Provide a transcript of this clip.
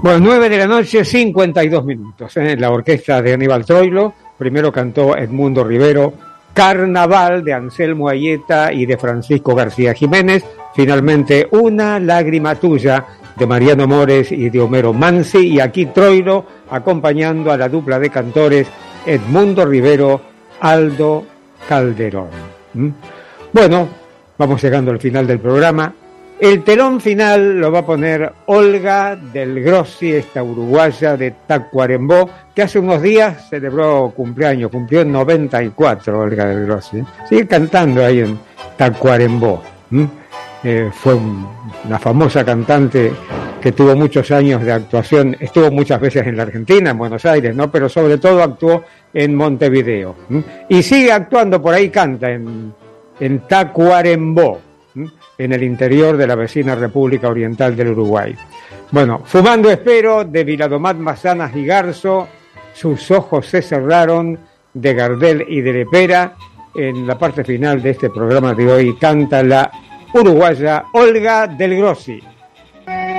Bueno, 9 de la noche, 52 minutos. La orquesta de Aníbal Troilo. Primero cantó Edmundo Rivero, Carnaval, de Anselmo Ayeta y de Francisco García Jiménez. Finalmente, Una lágrima tuya, de Mariano Mores y de Homero Mansi. Y aquí Troilo acompañando a la dupla de cantores Edmundo Rivero, Aldo Calderón. Bueno, vamos llegando al final del programa. El telón final lo va a poner Olga del Grossi, esta uruguaya de Tacuarembó, que hace unos días celebró cumpleaños, cumplió en 94 Olga del Grossi. Sigue cantando ahí en Tacuarembó. Fue una famosa cantante que tuvo muchos años de actuación, estuvo muchas veces en la Argentina, en Buenos Aires, ¿no? Pero sobre todo actuó en Montevideo. Y sigue actuando, por ahí canta en Tacuarembó, en el interior de la vecina República Oriental del Uruguay. Bueno, Fumando Espero, de Viladomat Mazanas y Garzo, Sus ojos se cerraron, de Gardel y de Lepera. En la parte final de este programa de hoy canta la uruguaya Olga del Grossi.